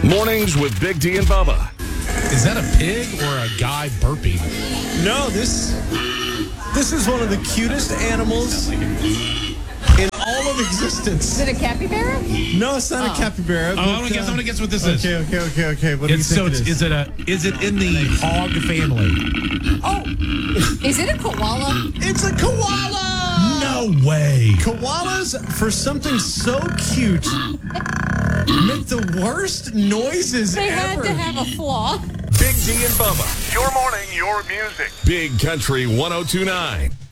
Mornings with Big D and Bubba. Is that a pig or a guy burping? No, this is one of the cutest animals in all of existence. Is it a capybara? No, it's not a capybara. Oh, I want to guess what this is. Okay. What do you think it is? Is it in the hog family? Oh, Is it a koala? it's a koala! No way. Koalas, for something so cute, make the worst noises They ever. had to have a flaw. Big D and Bubba. Your morning, your music. Big Country 1029.